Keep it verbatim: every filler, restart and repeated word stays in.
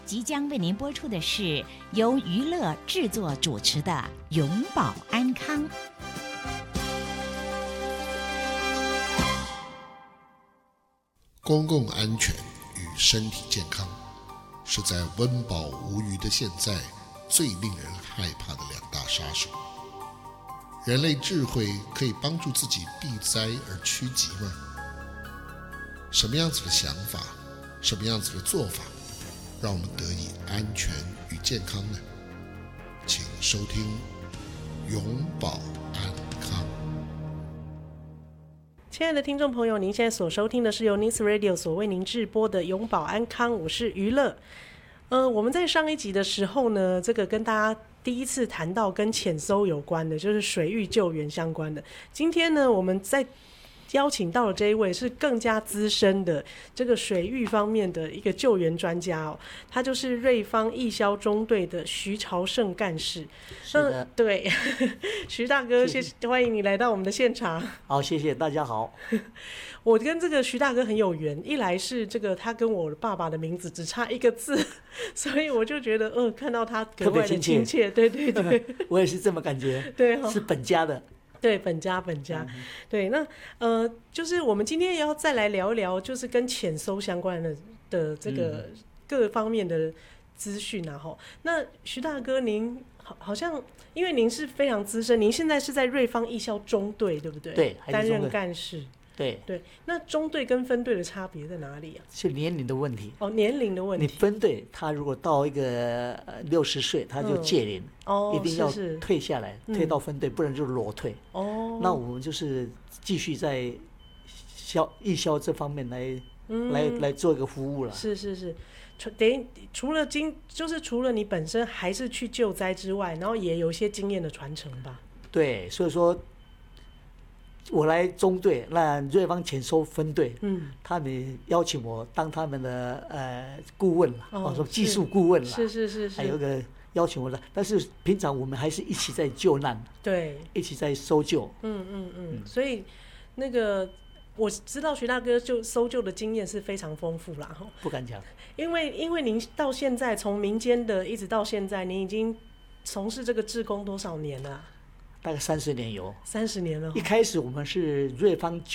即将为您播出的是由娱乐制作主持的《永保安康》。 公共安全与身体健康是在温饱无余的现在最令人害怕的两大杀手。人类智慧可以帮助自己避灾而趋吉吗？什么样子的想法，什么样子的做法，让我们得以安全与健康呢？请收听永保安康。 亲爱的听众朋友，您现在所收听的是由 News Radio 所为您直播的永保安康，我是娱乐。呃，我们在上一集的时候呢，这个跟大家第一次谈到跟潜搜有关的，就是水域救援相关的。今天呢，我们在邀请到了这一位是更加资深的这个水域方面的一个救援专家哦，他就是瑞芳义消中队的徐朝胜干事。 是的， 对，徐大哥，谢谢，欢迎你来到我们的现场。 好，谢谢大家好。 我跟这个徐大哥很有缘，一来是这个他跟我爸爸的名字只差一个字，所以我就觉得，呃，看到他格外的亲切。对对对， 我也是这么感觉。 对、哦， 是本家的。 对，本家本家，嗯、对，那呃，就是我们今天也要再来聊一聊，就是跟潜搜相关的的这个各方面的资讯啊。哈、嗯，那徐大哥您好，好像因为您是非常资深，您现在是在瑞芳义消中队，对不对？ 对， 担任干事。 对对，那中队跟分队的差别在哪里啊？ 是年龄的问题。 哦，年龄的问题。 你分队，他如果到一个六十岁，他就届龄、嗯，哦，一定要退下来，是是退到分队、嗯，不然就裸退。哦，那我们就是继续在消义消这方面来、嗯、来来做一个服务了。 是是是，等于除了经，就是除了你本身还是去救灾之外，然后也有一些经验的传承吧。 对，所以说。我来中队，那瑞芳潜搜分队，嗯，他们邀请我当他们的呃顾问了，哦，说技术顾问了， 是是是是， 还有一个邀请我的，但是平常我们还是一起在救难， 对， 一起在搜救， 嗯嗯嗯，嗯所以那个我知道徐大哥就搜救的经验是非常丰富啦， 不敢讲， 因为因为您到现在从民间的一直到现在，您已经从事这个志工多少年了？ 大概三十年有， 三十年了。 一开始我们是瑞芳